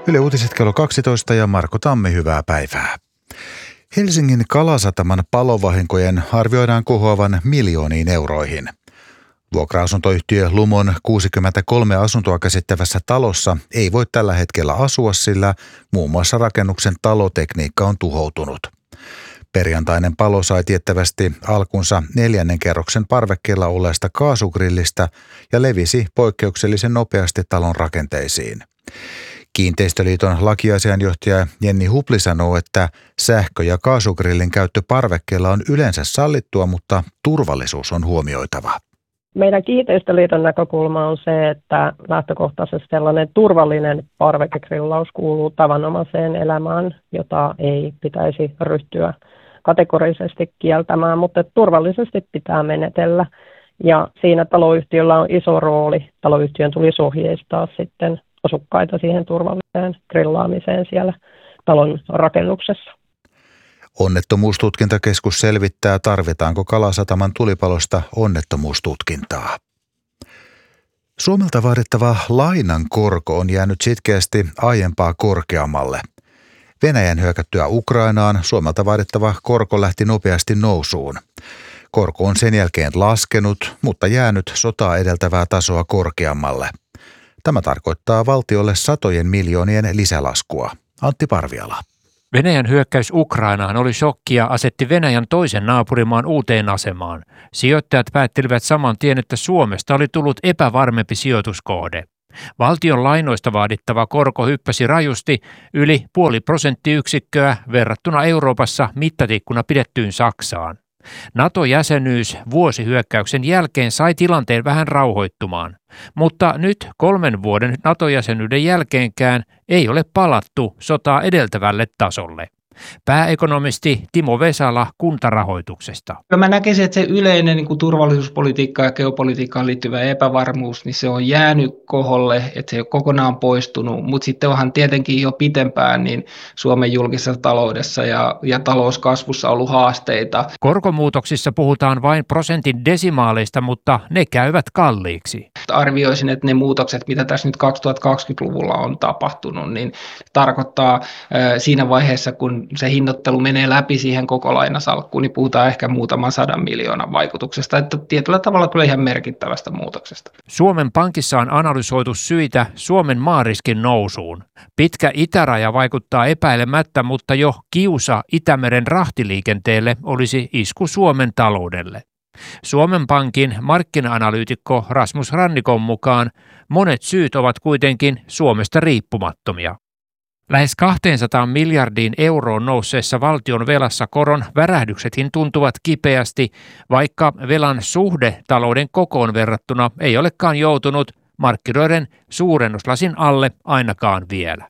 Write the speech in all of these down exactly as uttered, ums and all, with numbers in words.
Yle Uutiset kello kaksitoista ja Marko Tammi, hyvää päivää. Helsingin Kalasataman palovahinkojen arvioidaan kohoavan miljooniin euroihin. Vuokra-asuntoyhtiö Lumon kuusikymmentäkolme asuntoa käsittävässä talossa ei voi tällä hetkellä asua, sillä muun muassa rakennuksen talotekniikka on tuhoutunut. Perjantainen palo sai tiettävästi alkunsa neljännen kerroksen parvekkeella olleesta kaasugrillistä ja levisi poikkeuksellisen nopeasti talon rakenteisiin. Kiinteistöliiton lakiasianjohtaja Jenni Hupli sanoo, että sähkö- ja kaasugrillin käyttö parvekkeella on yleensä sallittua, mutta turvallisuus on huomioitava. Meidän Kiinteistöliiton näkökulma on se, että lähtökohtaisesti sellainen turvallinen parvekegrillaus kuuluu tavanomaiseen elämään, jota ei pitäisi ryhtyä kategorisesti kieltämään, mutta turvallisesti pitää menetellä. Ja siinä taloyhtiöllä on iso rooli. Taloyhtiön tulisi ohjeistaa sitten asukkaita siihen turvalliseen grillaamiseen siellä talon rakennuksessa. Onnettomuustutkintakeskus selvittää, tarvitaanko Kalasataman tulipalosta onnettomuustutkintaa. Suomelta vaadittava lainan korko on jäänyt sitkeästi aiempaa korkeammalle. Venäjän hyökättyä Ukrainaan Suomelta vaadittava korko lähti nopeasti nousuun. Korko on sen jälkeen laskenut, mutta jäänyt sotaa edeltävää tasoa korkeammalle. Tämä tarkoittaa valtiolle satojen miljoonien lisälaskua. Antti Parviala. Venäjän hyökkäys Ukrainaan oli shokki ja asetti Venäjän toisen naapurimaan uuteen asemaan. Sijoittajat päättelivät saman tien, että Suomesta oli tullut epävarmempi sijoituskohde. Valtion lainoista vaadittava korko hyppäsi rajusti yli puoli prosenttiyksikköä verrattuna Euroopassa mittatikkuna pidettyyn Saksaan. NATO-jäsenyys vuosihyökkäyksen jälkeen sai tilanteen vähän rauhoittumaan, mutta nyt kolmen vuoden NATO-jäsenyyden jälkeenkään ei ole palattu sotaa edeltävälle tasolle. Pääekonomisti Timo Vesala Kuntarahoituksesta. Mä näkisin, että se yleinen niin kuin turvallisuuspolitiikkaan ja geopolitiikkaan liittyvä epävarmuus, niin se on jäänyt koholle, että se ei ole kokonaan poistunut, mutta sitten onhan tietenkin jo pitempään niin Suomen julkisessa taloudessa ja, ja talouskasvussa ollut haasteita. Korkomuutoksissa puhutaan vain prosentin desimaaleista, mutta ne käyvät kalliiksi. Arvioisin, että ne muutokset, mitä tässä nyt kaksituhattakaksikymmentäluvulla on tapahtunut, niin tarkoittaa äh, siinä vaiheessa, kun se hinnoittelu menee läpi siihen koko lainasalkkuun, niin puhutaan ehkä muutaman sadan miljoonan vaikutuksesta, että tietyllä tavalla tulee ihan merkittävästä muutoksesta. Suomen Pankissa on analysoitu syitä Suomen maariskin nousuun. Pitkä itäraja vaikuttaa epäilemättä, mutta jo kiusa Itämeren rahtiliikenteelle olisi isku Suomen taloudelle. Suomen Pankin markkina-analyytikko Rasmus Rannikon mukaan monet syyt ovat kuitenkin Suomesta riippumattomia. Lähes kaksisataa miljardiin euroon nousseessa valtion velassa koron värähdyksetkin tuntuvat kipeästi, vaikka velan suhde talouden kokoon verrattuna ei olekaan joutunut markkinoiden suurennuslasin alle ainakaan vielä.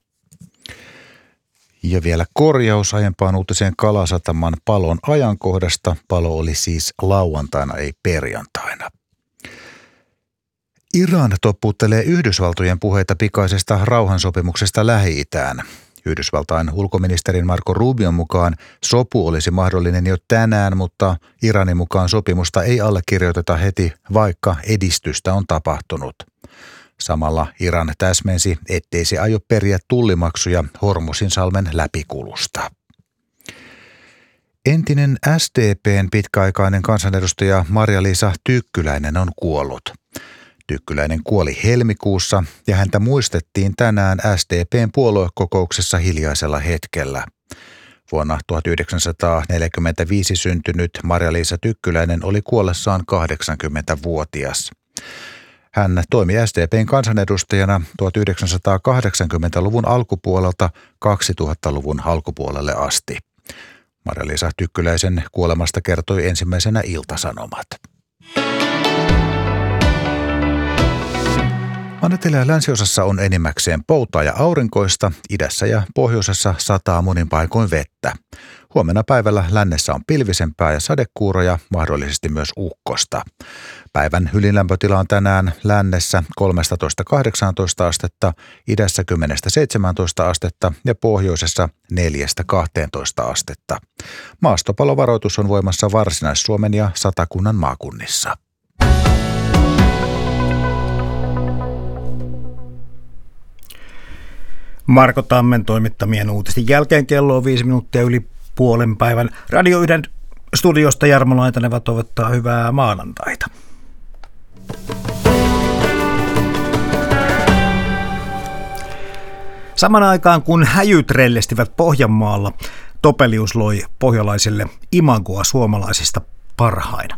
Ja vielä korjaus aiempaan uutiseen Kalasataman palon ajankohdasta. Palo oli siis lauantaina, ei perjantaina. Iran toppuuttelee Yhdysvaltojen puheita pikaisesta rauhansopimuksesta Lähi-Itään. Yhdysvaltain ulkoministerin Marco Rubion mukaan sopu olisi mahdollinen jo tänään, mutta Iranin mukaan sopimusta ei allekirjoiteta heti, vaikka edistystä on tapahtunut. Samalla Iran täsmensi, ettei se aio periä tullimaksuja Hormuzinsalmen läpikulusta. Entinen S D P:n pitkäaikainen kansanedustaja Marja-Liisa Tykkyläinen on kuollut. Tykkyläinen kuoli helmikuussa ja häntä muistettiin tänään S D P:n puoluekokouksessa hiljaisella hetkellä. Vuonna tuhatyhdeksänsataaneljäkymmentäviisi syntynyt Marja-Liisa Tykkyläinen oli kuollessaan kahdeksankymmentävuotias. Hän toimi S D P:n kansanedustajana tuhatyhdeksänsataakahdeksankymmentäluvun alkupuolelta kaksituhattaluvun alkupuolelle asti. Marja-Liisa Tykkyläisen kuolemasta kertoi ensimmäisenä Ilta-Sanomat. Maan etelä- ja länsiosassa on enimmäkseen poutaa ja aurinkoista, idässä ja pohjoisessa sataa monin paikoin vettä. Huomenna päivällä lännessä on pilvisempää ja sadekuuroja, mahdollisesti myös ukkosta. Päivän ylilämpötila on tänään lännessä kolmetoista kahdeksantoista astetta, idässä kymmenen seitsemäntoista astetta ja pohjoisessa neljästä kahteentoista astetta. Maastopalovaroitus on voimassa Varsinais-Suomen ja Satakunnan maakunnissa. Marko Tammen toimittamien uutisten jälkeen kello on viisi minuuttia yli puolen päivän. Radio yhden studiosta Jarmo Laitaneva toivottaa hyvää maanantaita. Saman aikaan kun häjyt rellestivät Pohjanmaalla, Topelius loi pohjalaisille imagoa suomalaisista parhaina.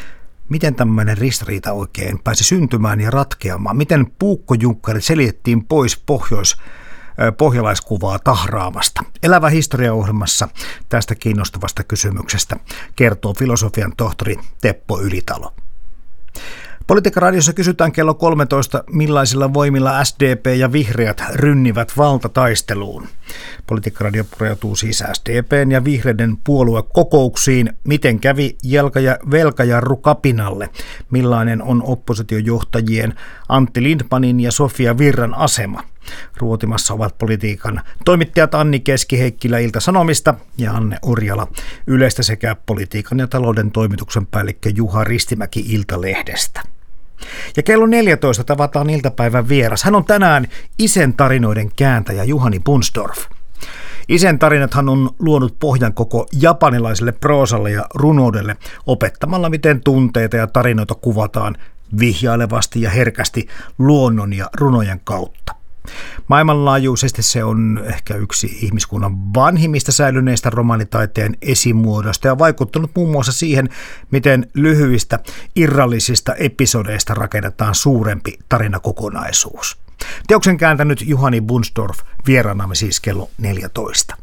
Miten tämmöinen ristiriita oikein pääsi syntymään ja ratkeamaan? Miten puukkojunkkarit selitettiin pois pohjois, pohjalaiskuvaa tahraamasta? Elävä historiaohjelmassa tästä kiinnostavasta kysymyksestä kertoo filosofian tohtori Teppo Ylitalo. Politiikkaradiossa kysytään kello kolmetoista, millaisilla voimilla S D P ja vihreät rynnivät valtataisteluun. Politiikkaradio pureutuu siis S D P:n ja vihreiden puoluekokouksiin. Miten kävi jalka- ja velkajarru kapinalle? Millainen on oppositiojohtajien Antti Lindmanin ja Sofia Virran asema? Ruotimassa ovat politiikan toimittajat Anni Keski-Heikkilä Ilta-Sanomista ja Anne Orjala Ylestä sekä politiikan ja talouden toimituksen päällikkö Juha Ristimäki Iltalehdestä. Ja kello neljätoista tavataan iltapäivän vieras. Hän on tänään Isen tarinoiden kääntäjä Juhani Bundstorff. Isen tarinathan on luonut pohjan koko japanilaiselle proosalle ja runoudelle opettamalla, miten tunteita ja tarinoita kuvataan vihjailevasti ja herkästi luonnon ja runojen kautta. Maailmanlaajuisesti se on ehkä yksi ihmiskunnan vanhimmista säilyneistä romaanitaiteen esimuodoista ja vaikuttanut muun muassa siihen, miten lyhyistä irrallisista episodeista rakennetaan suurempi tarinakokonaisuus. Teoksen kääntänyt Juhani Bundstorff vieraanamme siis kello neljätoista.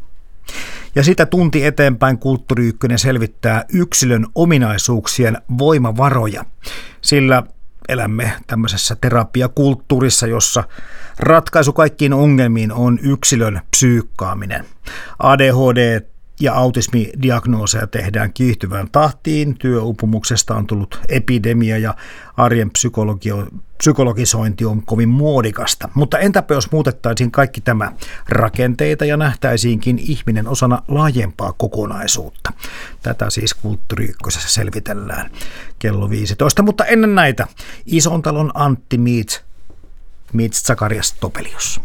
Ja sitä tunti eteenpäin Kulttuuri Ykkönen selvittää yksilön ominaisuuksien voimavaroja, sillä elämme tämmöisessä terapiakulttuurissa, jossa ratkaisu kaikkiin ongelmiin on yksilön psyykkaaminen. A D H D ja autismidiagnooseja tehdään kiihtyvään tahtiin, työuupumuksesta on tullut epidemia ja arjen psykologisointi on kovin muodikasta. Mutta entäpä jos muutettaisiin kaikki tämä rakenteita ja nähtäisiinkin ihminen osana laajempaa kokonaisuutta? Tätä siis Kulttuuri Ykkösessä selvitellään kello viisitoista, mutta ennen näitä Isontalon Antti meets, meets Zakarias Topelius.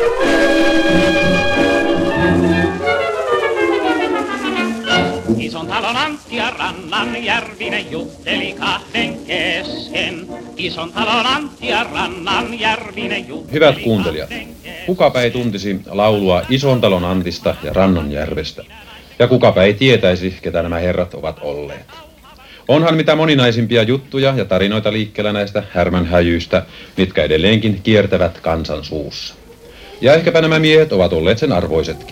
Isontalon Antti ja Rannan Järvinen jutteli kahden kesken. Isontalon Antti ja Rannan Järvinen jutteli. Hyvät kuuntelijat, kukapa ei tuntisi laulua Isontalon Antista ja Rannanjärvestä. Ja kukapa ei tietäisi, ketä nämä herrat ovat olleet. Onhan mitä moninaisimpia juttuja ja tarinoita liikkeellä näistä härmänhäjyistä, mitkä edelleenkin kiertävät kansan suussa. Ja ehkäpä nämä miehet ovat olleet sen arvoisetkin.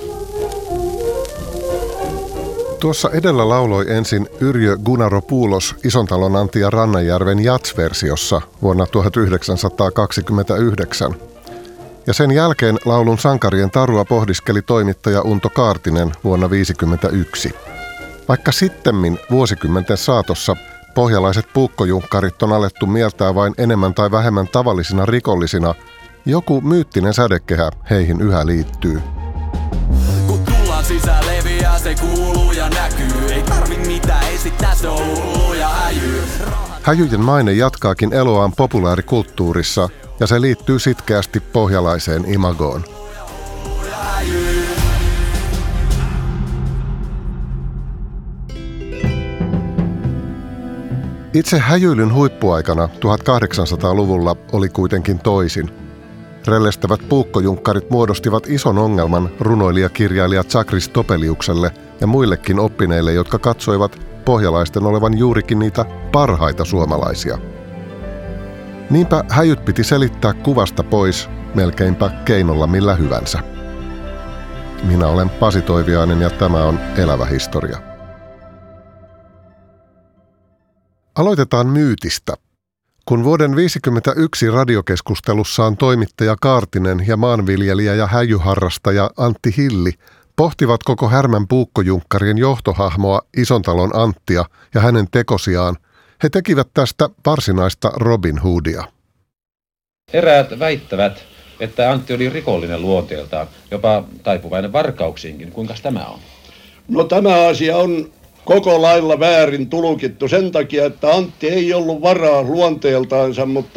Tuossa edellä lauloi ensin Yrjö Gunaropoulos Isontalon Antti ja Rannanjärven jats-versiossa vuonna tuhatyhdeksänsataakaksikymmentäyhdeksän. Ja sen jälkeen laulun sankarien tarua pohdiskeli toimittaja Unto Kaartinen vuonna tuhatyhdeksänsataaviisikymmentäyksi. Vaikka sittemmin vuosikymmenten saatossa pohjalaiset puukkojunkkarit on alettu mieltää vain enemmän tai vähemmän tavallisina rikollisina, joku myyttinen sädekehä heihin yhä liittyy. Kun tullaan sisään leviää, se kuuluu ja näkyy. Ei tarvi mitään esittää, se on hullu ja häjyy. Häjyjen maine jatkaakin eloaan populaarikulttuurissa ja se liittyy sitkeästi pohjalaiseen imagoon. Itse häjyilyn huippuaikana tuhatkahdeksansataaluvulla oli kuitenkin toisin. Rellestävät puukkojunkkarit muodostivat ison ongelman runoilijakirjailija Zakris Topeliukselle ja muillekin oppineille, jotka katsoivat pohjalaisten olevan juurikin niitä parhaita suomalaisia. Niinpä häjyt piti selittää kuvasta pois melkeinpä keinolla millä hyvänsä. Minä olen Pasi Toiviainen ja tämä on Elävä historia. Aloitetaan myytistä. Kun vuoden viisikymmentäyksi radiokeskustelussaan toimittaja Kaartinen ja maanviljelijä ja häjyharrastaja Antti Hilli pohtivat koko härmän puukkojunkkarien johtohahmoa Isontalon Anttia ja hänen tekosiaan, he tekivät tästä varsinaista Robin Hoodia. Eräät väittävät, että Antti oli rikollinen luonteeltaan, jopa taipuvainen varkauksiinkin. Kuinka tämä on? No tämä asia on koko lailla väärin tulkittu sen takia, että Antti ei ollut varaa luonteeltaansa, mutta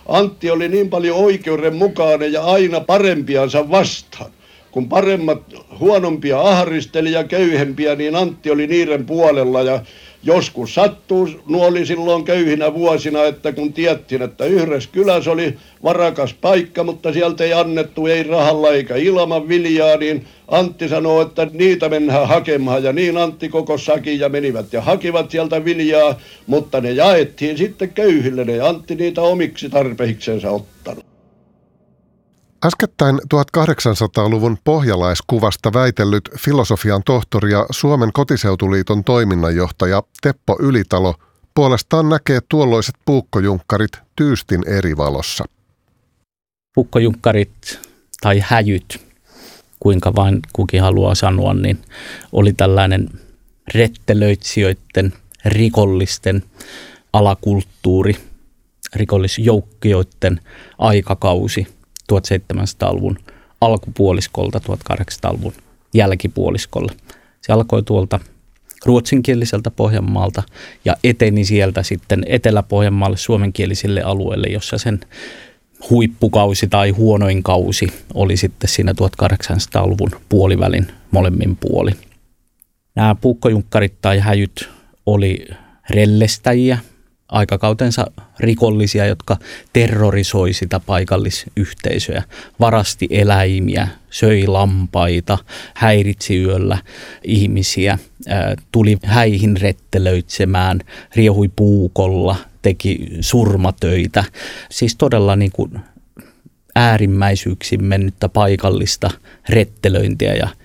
Antti oli niin paljon oikeudenmukainen ja aina parempiansa vastaan. Kun paremmat huonompia ahdisteli ja köyhempiä, niin Antti oli niiden puolella ja joskus sattuu, nuoli silloin köyhinä vuosina, että kun tiedettiin, että yhdessä kylässä oli varakas paikka, mutta sieltä ei annettu, ei rahalla eikä ilman viljaa, niin Antti sanoi, että niitä mennään hakemaan. Ja niin Antti koko sakin ja menivät ja hakivat sieltä viljaa, mutta ne jaettiin sitten köyhille, ne Antti niitä omiksi tarpeiksensa ottanut. Äskettäin tuhatkahdeksansataaluvun pohjalaiskuvasta väitellyt filosofian tohtori ja Suomen kotiseutuliiton toiminnanjohtaja Teppo Ylitalo puolestaan näkee tuolloiset puukkojunkkarit tyystin eri valossa. Puukkojunkkarit tai häjyt, kuinka vain kukin haluaa sanoa, niin oli tällainen rettelöitsijöiden, rikollisten alakulttuuri, rikollisjoukkioiden aikakausi tuhatseitsemänsataaluvun alkupuoliskolta tuhatkahdeksansataaluvun jälkipuoliskolle. Se alkoi tuolta ruotsinkieliseltä Pohjanmaalta ja eteni sieltä sitten Etelä-Pohjanmaalle suomenkielisille alueille, jossa sen huippukausi tai huonoin kausi oli sitten siinä tuhatkahdeksansataaluvun puolivälin molemmin puoli. Nämä puukkojunkkarit tai häjyt oli rellestäjiä, aikakautensa rikollisia, jotka terrorisoi sitä paikallisyhteisöä, varasti eläimiä, söi lampaita, häiritsi yöllä ihmisiä, tuli häihin rettelöitsemään, riehui puukolla, teki surmatöitä. Siis todella niin kuin äärimmäisyyksiin mennyttä paikallista rettelöintiä ja